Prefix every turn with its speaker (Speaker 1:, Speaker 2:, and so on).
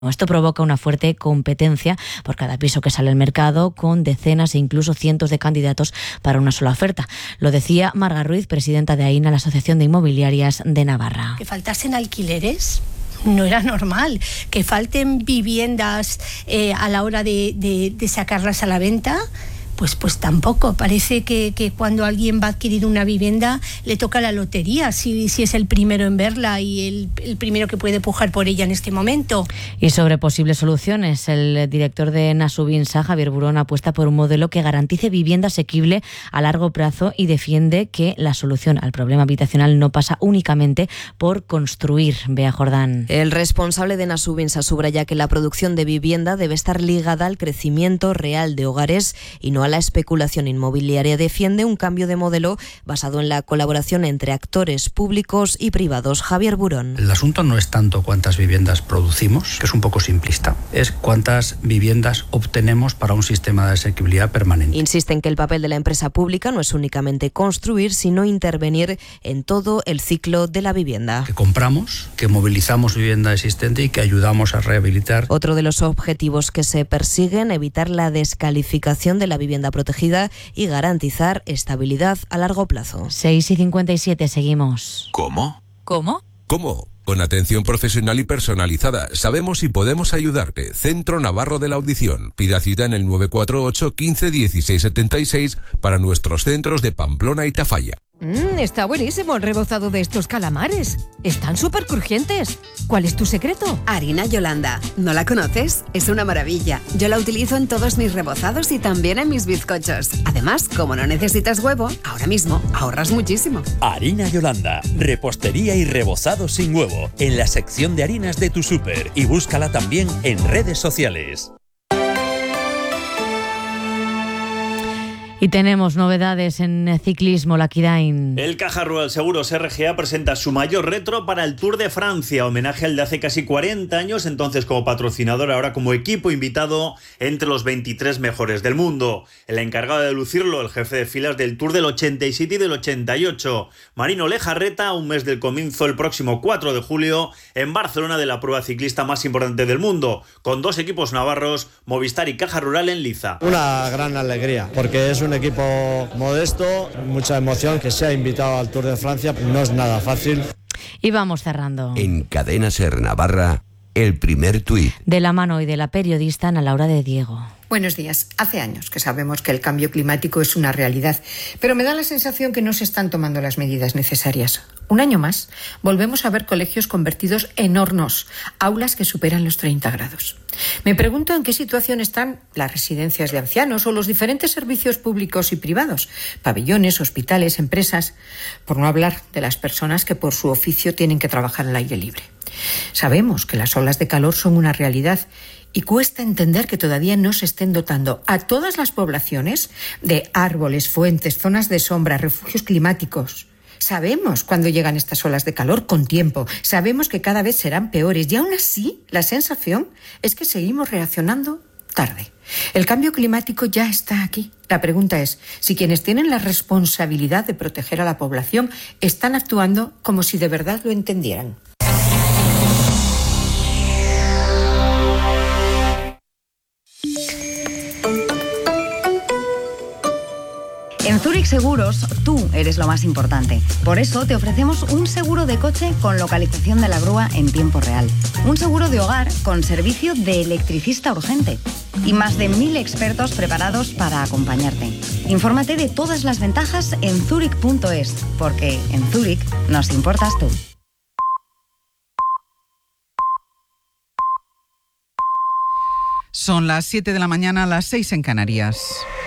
Speaker 1: Esto provoca una fuerte competencia por cada piso que sale al mercado, con decenas e incluso cientos de candidatos para una sola oferta. Lo decía Marga Ruiz, presidenta de AINA, la Asociación de Inmobiliarias de Navarra.
Speaker 2: Que faltasen alquileres no era normal. Que falten viviendas a la hora de sacarlas a la venta, pues tampoco. Parece que cuando alguien va a adquirir una vivienda le toca la lotería, si es el primero en verla y el primero que puede pujar por ella en este momento.
Speaker 1: Y sobre posibles soluciones, el director de Nasubinsa, Javier Burón, apuesta por un modelo que garantice vivienda asequible a largo plazo y defiende que la solución al problema habitacional no pasa únicamente por construir. Bea Jordán.
Speaker 3: El responsable de Nasubinsa subraya que la producción de vivienda debe estar ligada al crecimiento real de hogares y no a la especulación inmobiliaria. Defiende un cambio de modelo basado en la colaboración entre actores públicos y privados. Javier Burón.
Speaker 4: El asunto no es tanto cuántas viviendas producimos, que es un poco simplista, es cuántas viviendas obtenemos para un sistema de asequibilidad permanente.
Speaker 3: Insiste en que el papel de la empresa pública no es únicamente construir, sino intervenir en todo el ciclo de la vivienda.
Speaker 4: Que compramos, que movilizamos vivienda existente y que ayudamos a rehabilitar.
Speaker 3: Otro de los objetivos que se persiguen, evitar la descalificación de la vivienda protegida y garantizar estabilidad a largo plazo.
Speaker 1: 6:57, seguimos.
Speaker 5: ¿Cómo?
Speaker 1: ¿Cómo?
Speaker 5: ¿Cómo? Con atención profesional y personalizada. Sabemos y podemos ayudarte. Centro Navarro de la Audición. Pida cita en el 948 15 16 76 para nuestros centros de Pamplona y Tafalla.
Speaker 6: Está buenísimo el rebozado de estos calamares. Están súper crujientes. ¿Cuál es tu secreto?
Speaker 7: Harina Yolanda. ¿No la conoces? Es una maravilla. Yo la utilizo en todos mis rebozados y también en mis bizcochos. Además, como no necesitas huevo, ahora mismo ahorras muchísimo.
Speaker 8: Harina Yolanda. Repostería y rebozado sin huevo. En la sección de harinas de tu súper. Y búscala también en redes sociales.
Speaker 1: Y tenemos novedades en ciclismo, Lakidain.
Speaker 9: El Caja Rural Seguros RGA presenta su mayor retro para el Tour de Francia, homenaje al de hace casi 40 años, entonces como patrocinador, ahora como equipo invitado entre los 23 mejores del mundo. El encargado de lucirlo, el jefe de filas del Tour del 87 y del 88, Marino Lejarreta, un mes del comienzo el próximo 4 de julio en Barcelona, de la prueba ciclista más importante del mundo, con dos equipos navarros, Movistar y Caja Rural en liza.
Speaker 10: Una gran alegría, porque es un equipo modesto, mucha emoción. Que sea invitado al Tour de Francia no es nada fácil.
Speaker 1: Y vamos cerrando.
Speaker 11: En Cadena Ser Navarra, el primer tuit.
Speaker 1: De la mano hoy de la periodista Ana Laura de Diego.
Speaker 12: Buenos días. Hace años que sabemos que el cambio climático es una realidad, pero me da la sensación que no se están tomando las medidas necesarias. Un año más, volvemos a ver colegios convertidos en hornos, aulas que superan los 30 grados. Me pregunto en qué situación están las residencias de ancianos o los diferentes servicios públicos y privados, pabellones, hospitales, empresas, por no hablar de las personas que por su oficio tienen que trabajar al aire libre. Sabemos que las olas de calor son una realidad y cuesta entender que todavía no se estén dotando a todas las poblaciones de árboles, fuentes, zonas de sombra, refugios climáticos. Sabemos cuándo llegan estas olas de calor con tiempo, sabemos que cada vez serán peores y aún así la sensación es que seguimos reaccionando tarde. El cambio climático ya está aquí. La pregunta es si quienes tienen la responsabilidad de proteger a la población están actuando como si de verdad lo entendieran.
Speaker 13: En Zurich Seguros, tú eres lo más importante. Por eso te ofrecemos un seguro de coche con localización de la grúa en tiempo real. Un seguro de hogar con servicio de electricista urgente. Y más de 1000 expertos preparados para acompañarte. Infórmate de todas las ventajas en zurich.es, porque en Zurich nos importas tú.
Speaker 14: Son las 7 de la mañana, las 6 en Canarias.